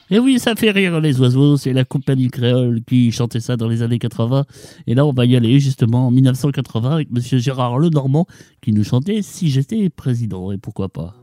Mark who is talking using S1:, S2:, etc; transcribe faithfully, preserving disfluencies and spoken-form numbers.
S1: Et oui, ça fait rire les oiseaux, c'est la compagnie créole qui chantait ça dans les années quatre-vingts. Et là, on va y aller justement en mille neuf cent quatre-vingts avec monsieur Gérard Lenormand qui nous chantait Si j'étais président, et pourquoi pas.